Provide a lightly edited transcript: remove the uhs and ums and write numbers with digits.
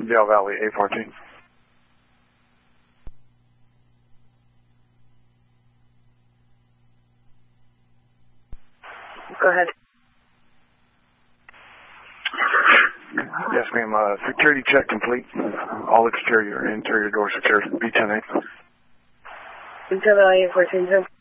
Del Valley, A14. Go ahead. Yes, ma'am. Security check complete. All exterior and interior doors secured. B10A. Del Valley, A14.